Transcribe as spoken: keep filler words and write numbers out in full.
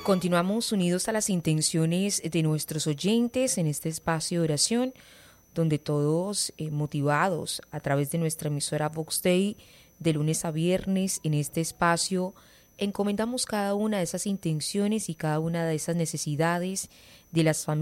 Continuamos unidos a las intenciones de nuestros oyentes en este espacio de oración, donde todos eh, motivados a través de nuestra emisora Vox Day, de lunes a viernes, en este espacio, encomendamos cada una de esas intenciones y cada una de esas necesidades de las familias